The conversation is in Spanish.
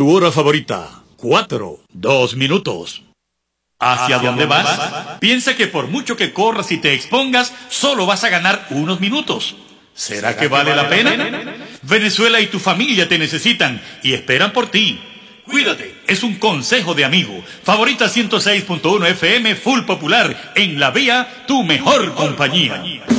Tu hora favorita, 4, 2 minutos. ¿Hacia dónde vas? Piensa que por mucho que corras y te expongas, solo vas a ganar unos minutos. ¿Será que vale la pena? Venezuela y tu familia te necesitan y esperan por ti. Cuídate, es un consejo de amigo. Favorita 106.1 FM Full Popular, en la vía, tu mejor compañía.